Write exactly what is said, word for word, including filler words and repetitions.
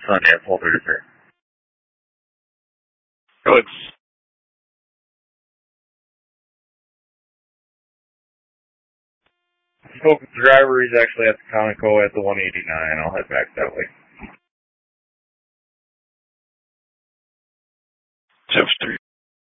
Sunday at twelve thirty-three. Good. Spoke with the driver. He's actually at the Conoco at the one eighty-nine. I'll head back that way. Seven three.